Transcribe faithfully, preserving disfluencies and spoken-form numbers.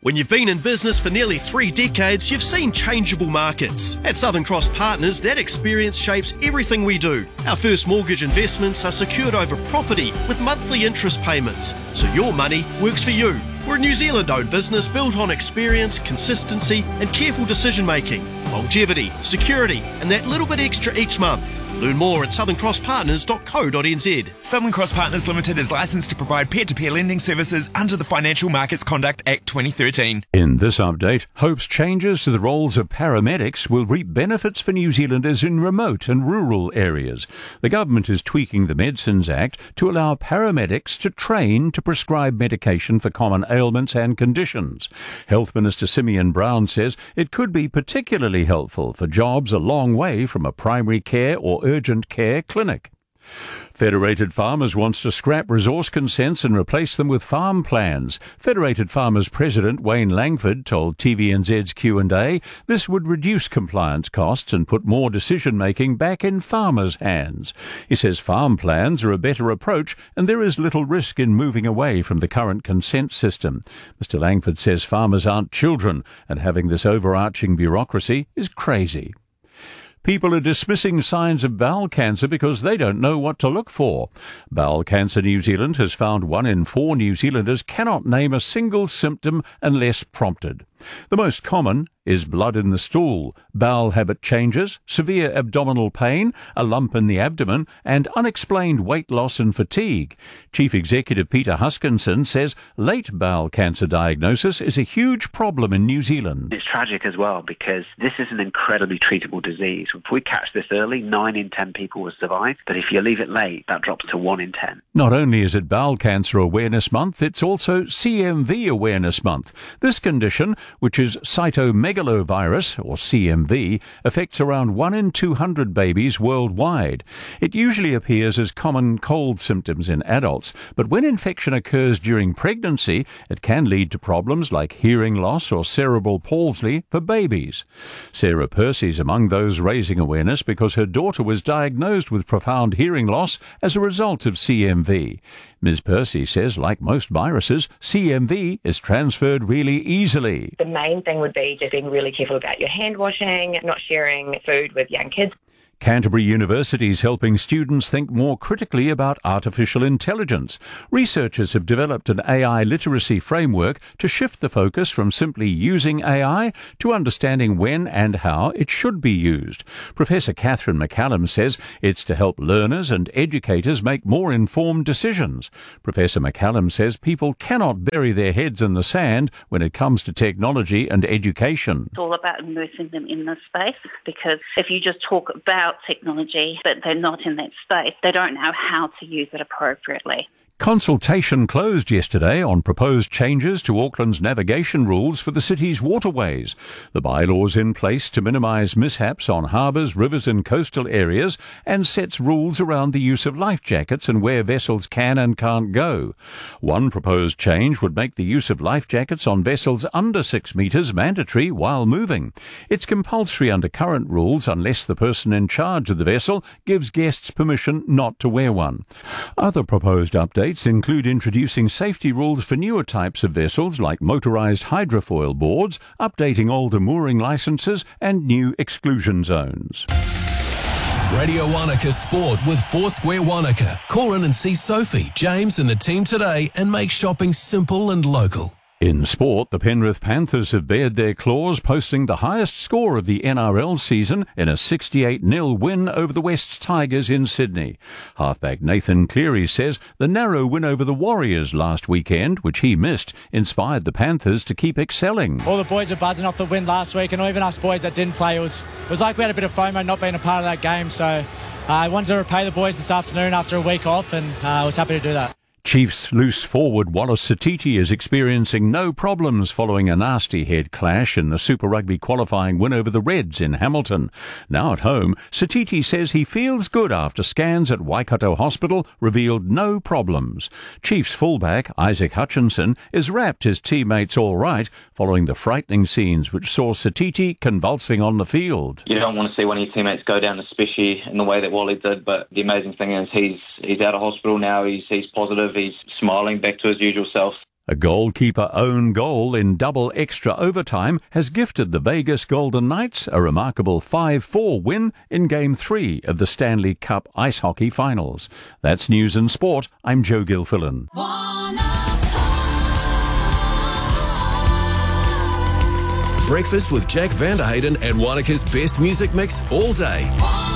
When you've been in business for nearly three decades, you've seen changeable markets. At Southern Cross Partners, that experience shapes everything we do. Our first mortgage investments are secured over property with monthly interest payments, so your money works for you. We're a New Zealand-owned business built on experience, consistency and careful decision-making, longevity, security and that little bit extra each month. Learn more at southern cross partners dot co dot n z. Southern Cross Partners Limited is licensed to provide peer-to-peer lending services under the Financial Markets Conduct Act twenty thirteen. In this update, Hope's changes to the roles of paramedics will reap benefits for New Zealanders in remote and rural areas. The government is tweaking the Medicines Act to allow paramedics to train to prescribe medication for common ailments and conditions. Health Minister Simeon Brown says it could be particularly helpful for jobs a long way from a primary care or urgent care clinic. Federated Farmers wants to scrap resource consents and replace them with farm plans. Federated Farmers President Wayne Langford told T V N Z's Q and A this would reduce compliance costs and put more decision-making back in farmers' hands. He says farm plans are a better approach and there is little risk in moving away from the current consent system. Mister Langford says farmers aren't children and having this overarching bureaucracy is crazy. People are dismissing signs of bowel cancer because they don't know what to look for. Bowel Cancer New Zealand has found one in four New Zealanders cannot name a single symptom unless prompted. The most common is blood in the stool, bowel habit changes, severe abdominal pain, a lump in the abdomen, and unexplained weight loss and fatigue. Chief Executive Peter Huskinson says late bowel cancer diagnosis is a huge problem in New Zealand. It's tragic as well because this is an incredibly treatable disease. If we catch this early, nine in ten people will survive, but if you leave it late, that drops to one in ten. Not only is it Bowel Cancer Awareness Month, it's also C M V Awareness Month. This condition, which is cytomegalovirus, or C M V, affects around one in two hundred babies worldwide. It usually appears as common cold symptoms in adults, but when infection occurs during pregnancy, it can lead to problems like hearing loss or cerebral palsy for babies. Sarah Percy is among those raising awareness because her daughter was diagnosed with profound hearing loss as a result of C M V. Miz Percy says, like most viruses, C M V is transferred really easily. The main thing would be just being really careful about your hand washing, not sharing food with young kids. Canterbury University is helping students think more critically about artificial intelligence. Researchers have developed an A I literacy framework to shift the focus from simply using A I to understanding when and how it should be used. Professor Catherine McCallum says it's to help learners and educators make more informed decisions. Professor McCallum says people cannot bury their heads in the sand when it comes to technology and education. It's all about immersing them in the space, because if you just talk about technology, but they're not in that space, they don't know how to use it appropriately. Consultation closed yesterday on proposed changes to Auckland's navigation rules for the city's waterways. The bylaws in place to minimise mishaps on harbours, rivers and coastal areas and sets rules around the use of life jackets and where vessels can and can't go. One proposed change would make the use of life jackets on vessels under six metres mandatory while moving. It's compulsory under current rules unless the person in charge of the vessel gives guests permission not to wear one. Other proposed updates include introducing safety rules for newer types of vessels like motorised hydrofoil boards, updating older mooring licences and new exclusion zones. Radio Wanaka Sport with Foursquare Wanaka. Call in and see Sophie, James and the team today and make shopping simple and local. In sport, the Penrith Panthers have bared their claws, posting the highest score of the N R L season in a sixty-eight nil win over the Wests Tigers in Sydney. Halfback Nathan Cleary says the narrow win over the Warriors last weekend, which he missed, inspired the Panthers to keep excelling. All the boys are buzzing off the win last week, and even us boys that didn't play, it was, it was like we had a bit of FOMO not being a part of that game. So uh, I wanted to repay the boys this afternoon after a week off, and uh, I was happy to do that. Chiefs loose forward Wallace Satiti is experiencing no problems following a nasty head clash in the Super Rugby qualifying win over the Reds in Hamilton. Now at home, Satiti says he feels good after scans at Waikato Hospital revealed no problems. Chiefs fullback Isaac Hutchinson is rapped his teammates all right following the frightening scenes which saw Satiti convulsing on the field. You don't want to see one of your teammates go down, especially in the way that Wally did, but the amazing thing is he's he's out of hospital now, he's, he's positive. He's smiling back to his usual self. A goalkeeper own goal in double extra overtime has gifted the Vegas Golden Knights a remarkable five four win in Game three of the Stanley Cup Ice Hockey Finals. That's News and Sport. I'm Joe Gilfillan. Breakfast with Jack Vanderhayden and Wanaka's best music mix all day.